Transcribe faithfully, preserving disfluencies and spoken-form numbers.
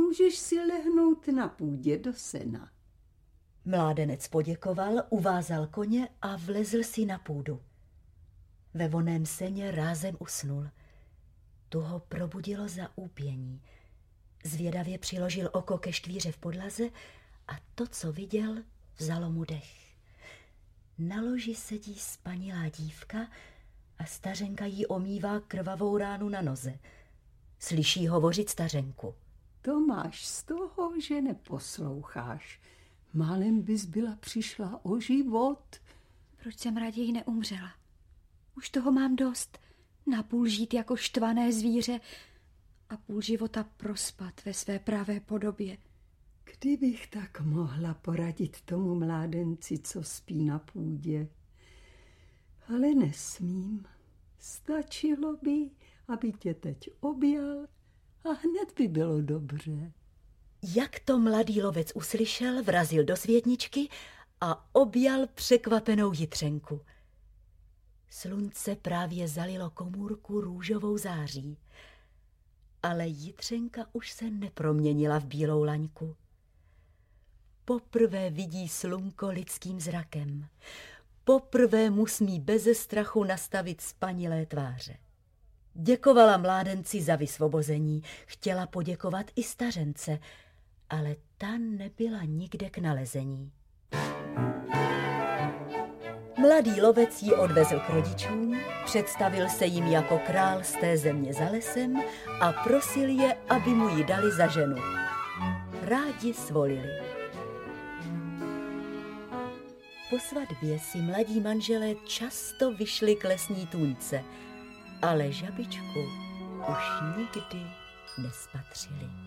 můžeš si lehnout na půdě do sena. Mládenec poděkoval, uvázal koně a vlezl si na půdu. Ve vonném seně rázem usnul. Tu ho probudilo zaúpění. Zvědavě přiložil oko ke štvíře v podlaze a to, co viděl, vzalo mu dech. Na loži sedí spanilá dívka a stařenka jí omývá krvavou ránu na noze. Slyší hovořit stařenku. To máš z toho, že neposloucháš. Málem bys byla přišla o život. Proč jsem raději neumřela? Už toho mám dost. Napůl žít jako štvané zvíře a půl života prospat ve své pravé podobě. Kdybych tak mohla poradit tomu mládenci, co spí na půdě. Ale nesmím. Stačilo by, aby tě teď objal a hned by bylo dobře. Jak to mladý lovec uslyšel, vrazil do světničky a objal překvapenou Jitřenku. Slunce právě zalilo komůrku růžovou září, ale Jitřenka už se neproměnila v bílou laňku. Poprvé vidí slunko lidským zrakem. Poprvé mu smí beze strachu nastavit spanilé tváře. Děkovala mládenci za vysvobození, chtěla poděkovat i stařence, ale ta nebyla nikde k nalezení. Mladý lovec ji odvezl k rodičům, představil se jim jako král z té země za lesem a prosil je, aby mu ji dali za ženu. Rádi svolili. Po svatbě si mladí manželé často vyšli k lesní tůňce, ale žabičku už nikdy nespatřili.